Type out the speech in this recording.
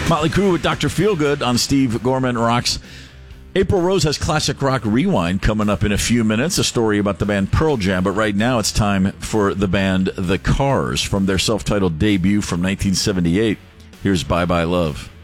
Motley Crue with Dr. Feelgood on Steve Gorman Rocks. April Rose has Classic Rock Rewind coming up in a few minutes, a story about the band Pearl Jam. But right now it's time for the band The Cars from their self-titled debut from 1978. Here's Bye Bye Love.